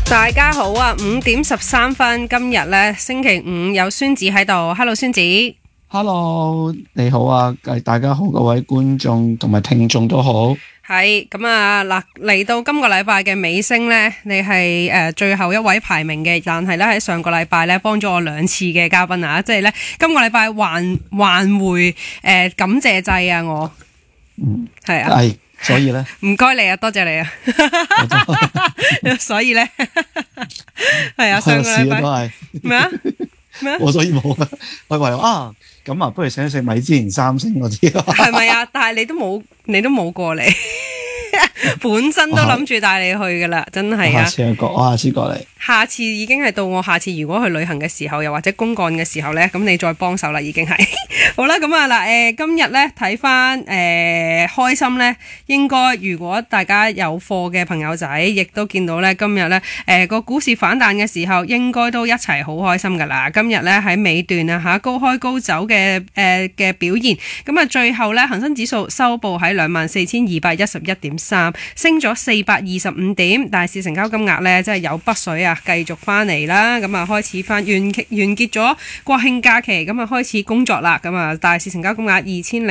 大家好啊，5:13，今日咧星期五有孫子喺度 ，Hello 孫子 ，Hello 你好啊，大家好，各位觀眾同埋聽眾都好。 係咁啊嗱，嚟到今個禮拜嘅尾聲咧，你係最後一位排名嘅，但係咧喺上個禮拜咧幫咗我2次嘅嘉賓啊，即係咧今個禮拜還回感謝祭啊我，係啊。 所以咧， 唔該你啊，多謝你啊，所以咧，係啊，上個禮拜咩啊？ 我所以冇啊，我話咁啊，不如食一食米芝蓮3星嗰啲， 係咪啊？但係你都冇過嚟，本身都諗住帶你去噶啦，真係啊！ 我下次過嚟。 下次已經係到我下次如果去旅行嘅時候，又或者公幹嘅時候呢，咁你再幫手啦，已經係好啦。咁啊嗱，今日呢睇翻開心呢，應該如果大家有貨嘅朋友仔，亦都見到呢，今日呢個股市反彈嘅時候，應該都一齊好開心噶啦。今日呢喺尾段啊嚇，高開高走嘅表現，咁啊最後呢恒生指數收報喺24,211.3，升咗425點，大市成交金額呢，真係有北水啊！繼續翻嚟啦，咁啊開始翻完結咗國慶假期，咁啊開始工作啦，咁啊大市成交金額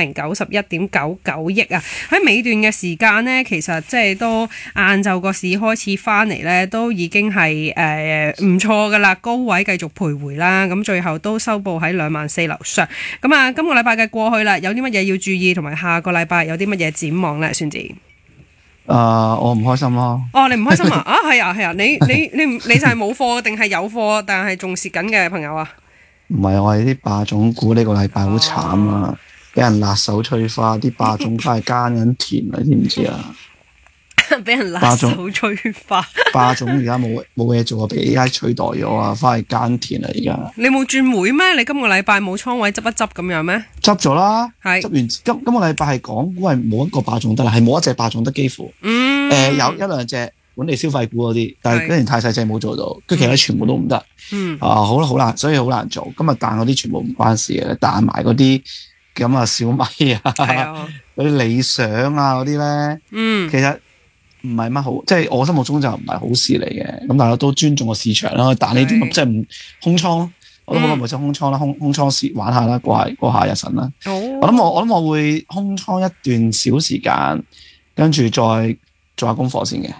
2091.99億啊！喺尾段嘅時間呢，其實即係都晏晝個市開始翻嚟呢，都已經係唔錯噶啦，高位繼續徘徊啦，咁最後都收報喺24,000樓上。咁啊，今個禮拜嘅過去啦，有啲乜嘢要注意，同埋下個禮拜有啲乜嘢展望呢？孫子。 我唔開心咯。 哦，你唔開心啊？係啊，你就係冇貨定係有貨，但係仲蝕緊嘅朋友啊？ 唔係，我係啲霸總股呢個禮拜好慘啊，俾人辣手摧花，啲霸總翻去耕緊田啊，知唔知啊？ 俾人辣手摧花。霸總而家冇嘢做啊，俾 AI 取代咗啊，翻去耕田啊，而家。 你冇轉會咩？你今個禮拜冇倉位執一執咁樣咩？ 執咗啦， 係執完今個禮拜係港股係冇一個霸總得啦，係冇一隻霸總得幾乎。有一兩隻本地消費股嗰啲，但係嗰啲太細隻冇做到，跟住其他全部都唔得。好難，所以好難做。今日彈嗰啲全部唔關事嘅，彈埋嗰啲咁啊小米啊，嗰啲理想啊嗰啲咧，其實唔係乜好，即係我心目中就唔係好事嚟嘅。咁大家都尊重個市場啦，彈呢啲即係唔空倉，我都好耐冇執空倉啦，空倉試玩下啦，過下日神啦。我諗我會空倉一段小時間，跟住再做下功課先嘅。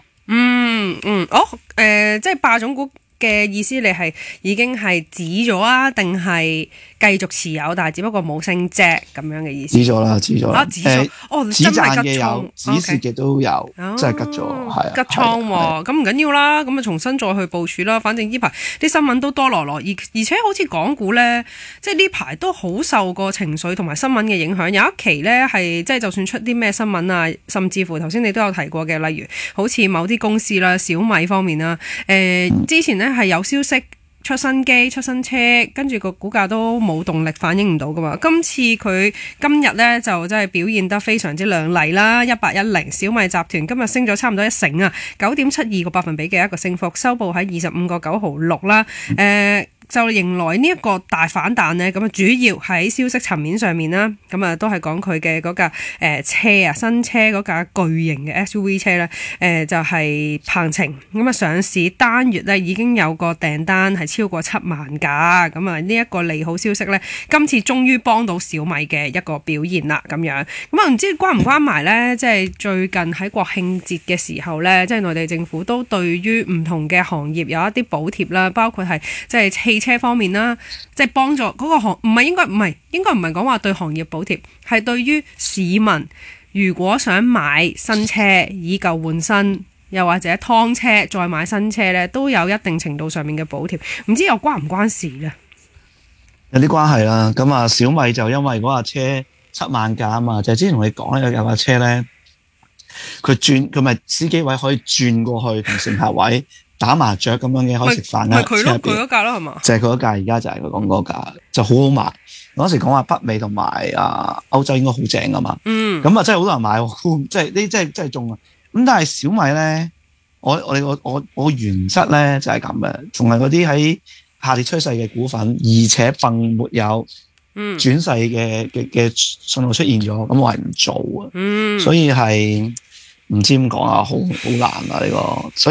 即係霸總股嘅意思，你係已經係止咗啊，定係繼續持有，但係只不過冇升隻咁樣嘅意思？ 止咗啦。止咗。 止賺嘅有，止蝕嘅都有，真係吉咗，係啊。 吉倉喎，咁唔緊要啦，咁啊重新再去部署啦。反正呢排啲新聞都多羅羅，而且好似港股咧，即係呢排都好受個情緒同埋新聞嘅影響。有一期咧係即係就算出啲咩新聞啊，甚至乎頭先你都有提過嘅，例如好似某啲公司啦，小米方面啦，之前咧係有消息出新機出新車，跟住個股價都冇動力反映唔到噶嘛。今次佢今日咧就真係表現得非常之亮麗啦，1810小米集團今日升咗差唔多1成啊，9.72個百分比嘅一個升幅，收報喺25.966啦。就迎來呢一個大反彈呢，咁啊主要喺消息層面上面啦，咁啊都係講佢嘅嗰架車啊，新車嗰架巨型嘅 SUV 車咧，就係鵬程，咁啊上市單月咧已經有個訂單係超過7萬架，咁啊呢一個利好消息咧，今次終於幫到小米嘅一個表現啦，咁樣，咁啊唔知關唔關埋咧，即係最近喺國慶節嘅時候咧，即係內地政府都對於唔同嘅行業有一啲補貼啦，包括係即係汽車方面啦，即係幫助嗰個行，應該唔係講話對行業補貼，係對於市民如果想買新車以舊換新，又或者劏車再買新車咧，都有一定程度上面嘅補貼，唔知又關唔關事咧？ 有啲關係啦，咁啊小米就因為嗰架車7萬架啊嘛，就之前同你講咧，有架車咧，佢咪司機位可以轉過去同乘客位打麻雀咁樣嘅，可以食飯啦。 佢嗰架啦係嘛？ 就係佢嗰架，而家就係佢講嗰架，就好好賣。嗰時講話北美同埋歐洲應該好正噶嘛。咁啊真係好多人買，即係呢真係中啊！咁但係小米咧，我原則咧就係咁嘅，仲係嗰啲喺下跌趨勢嘅股份，而且並沒有轉勢嘅信號出現咗，咁我係唔做啊。所以係唔知點講啊，好難啊呢個。